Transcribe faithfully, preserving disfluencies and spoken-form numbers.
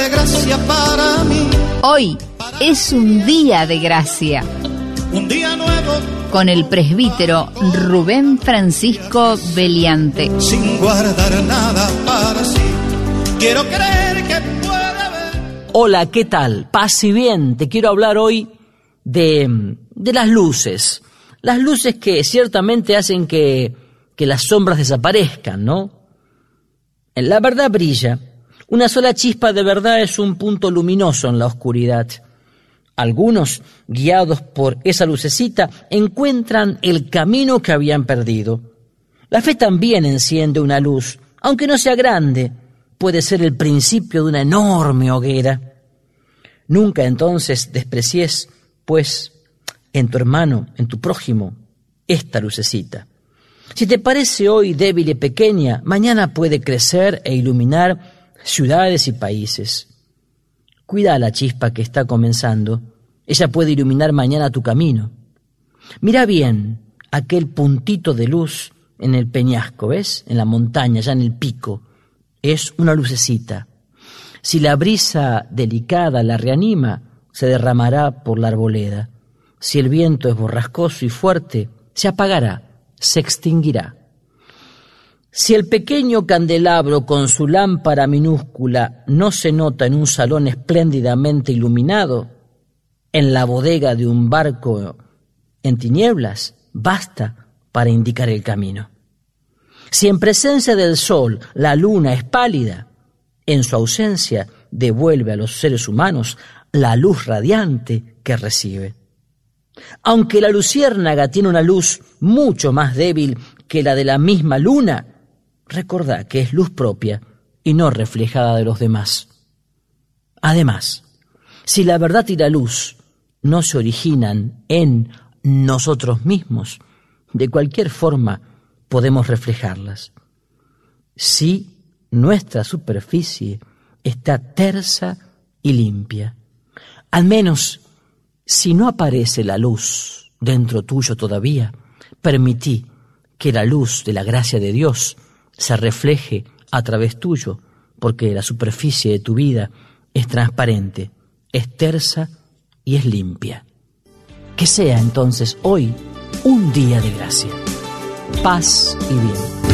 Gracia para mí. Hoy es un día de gracia. Un día nuevo. Con el presbítero Rubén Francisco Beliante. Sin guardar nada para sí. Quiero creer que puede haber. Hola, ¿qué tal? Paz y bien. Te quiero hablar hoy de, de las luces. Las luces que ciertamente hacen que, que las sombras desaparezcan, ¿no? La verdad brilla. Una sola chispa de verdad es un punto luminoso en la oscuridad. Algunos, guiados por esa lucecita, encuentran el camino que habían perdido. La fe también enciende una luz, aunque no sea grande, puede ser el principio de una enorme hoguera. Nunca entonces desprecies, pues, en tu hermano, en tu prójimo, esta lucecita. Si te parece hoy débil y pequeña, mañana puede crecer e iluminar ciudades y países. Cuida a la chispa que está comenzando. Ella puede iluminar mañana tu camino. Mira bien aquel puntito de luz en el peñasco, ¿ves? En la montaña, ya en el pico. Es una lucecita. Si la brisa delicada la reanima, se derramará por la arboleda. Si el viento es borrascoso y fuerte, se apagará, se extinguirá. Si el pequeño candelabro con su lámpara minúscula no se nota en un salón espléndidamente iluminado, en la bodega de un barco en tinieblas, basta para indicar el camino. Si en presencia del sol la luna es pálida, en su ausencia devuelve a los seres humanos la luz radiante que recibe. Aunque la luciérnaga tiene una luz mucho más débil que la de la misma luna, recordá que es luz propia y no reflejada de los demás. Además, si la verdad y la luz no se originan en nosotros mismos, de cualquier forma podemos reflejarlas. Si nuestra superficie está tersa y limpia, al menos si no aparece la luz dentro tuyo todavía, permití que la luz de la gracia de Dios se refleje a través tuyo, porque la superficie de tu vida es transparente, es tersa y es limpia. Que sea entonces hoy un día de gracia, paz y bien.